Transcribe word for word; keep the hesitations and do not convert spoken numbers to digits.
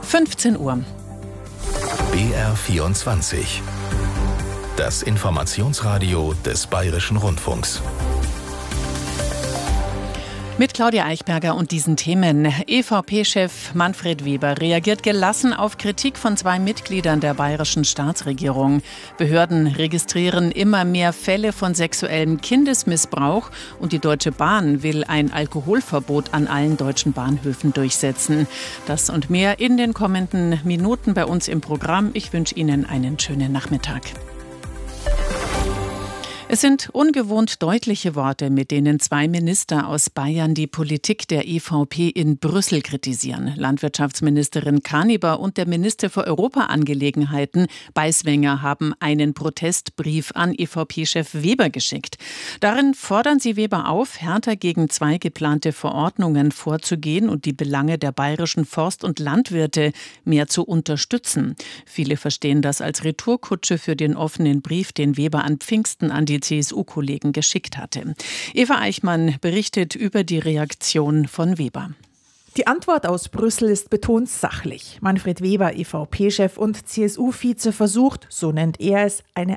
fünfzehn Uhr. B R vierundzwanzig. Das Informationsradio des Bayerischen Rundfunks. Mit Claudia Eichberger und diesen Themen. E V P-Chef Manfred Weber reagiert gelassen auf Kritik von zwei Mitgliedern der bayerischen Staatsregierung. Behörden registrieren immer mehr Fälle von sexuellem Kindesmissbrauch und die Deutsche Bahn will ein Alkoholverbot an allen deutschen Bahnhöfen durchsetzen. Das und mehr in den kommenden Minuten bei uns im Programm. Ich wünsche Ihnen einen schönen Nachmittag. Es sind ungewohnt deutliche Worte, mit denen zwei Minister aus Bayern die Politik der E V P in Brüssel kritisieren. Landwirtschaftsministerin Kaniber und der Minister für Europaangelegenheiten Beiswenger haben einen Protestbrief an E V P-Chef Weber geschickt. Darin fordern sie Weber auf, härter gegen zwei geplante Verordnungen vorzugehen und die Belange der bayerischen Forst- und Landwirte mehr zu unterstützen. Viele verstehen das als Retourkutsche für den offenen Brief, den Weber an Pfingsten an die C S U-Kollegen geschickt hatte. Eva Eichmann berichtet über die Reaktion von Weber. Die Antwort aus Brüssel ist betont sachlich. Manfred Weber, E V P-Chef und C S U-Vize, versucht, so nennt er es, eine